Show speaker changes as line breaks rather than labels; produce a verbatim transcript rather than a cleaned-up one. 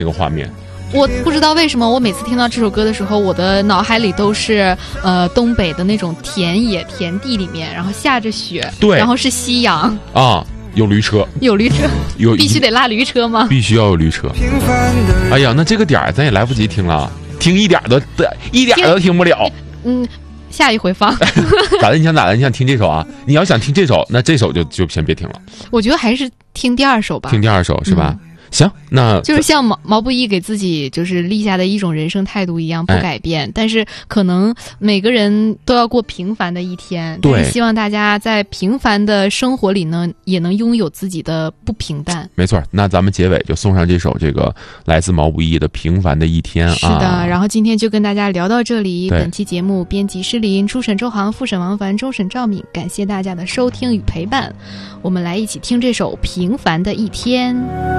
这个画面。
我不知道为什么，我每次听到这首歌的时候，我的脑海里都是呃东北的那种田野田地里面，然后下着雪，
对，
然后是夕阳
啊，有驴车，
有驴车，
有
必须得拉驴车吗？
必须要有驴车。哎呀，那这个点儿咱也来不及听了，听一点都一点都听不了。
嗯，下一回放。
咋的？你想咋的？你想听这首啊？你要想听这首，那这首就就先别听了。
我觉得还是听第二首吧。
听第二首是吧？嗯，行，那
就是像毛毛不易给自己就是立下的一种人生态度一样，不改变。哎，但是可能每个人都要过平凡的一天，
对，
但是希望大家在平凡的生活里呢，也能拥有自己的不平淡。
没错，那咱们结尾就送上这首这个来自毛不易的《平凡的一天》啊。
是的，然后今天就跟大家聊到这里。本期节目编辑施林，初审周航，复审王凡，终审赵敏，感谢大家的收听与陪伴。我们来一起听这首《平凡的一天》。